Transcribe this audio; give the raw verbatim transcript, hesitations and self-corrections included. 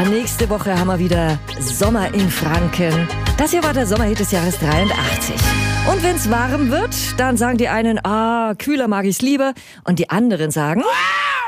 Nächste Woche haben wir wieder Sommer in Franken. Das hier war der Sommerhit des Jahres dreiundachtzig. Und wenn's warm wird, dann sagen die einen, ah, kühler mag ich's lieber. Und die anderen sagen...